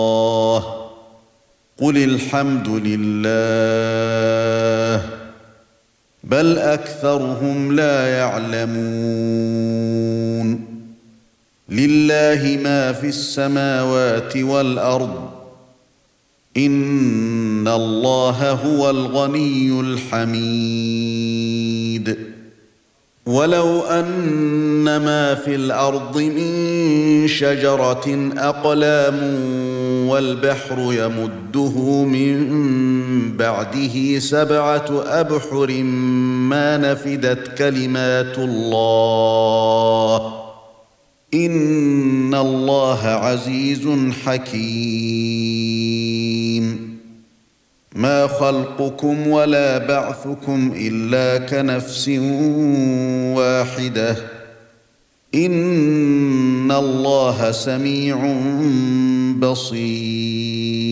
قل الحمد لله بل أكثرهم لا يعلمون لله ما في السماوات والأرض إن الله هو الغني الحميد ولو أن ما في الأرض من شجرة أقلام والبحر يمده من بعده 7 أبحر ما نفدت كلمات الله إن الله عزيز حكيم ما خلقكم ولا بعثكم إلا كنفس واحدة إن الله سميع بصير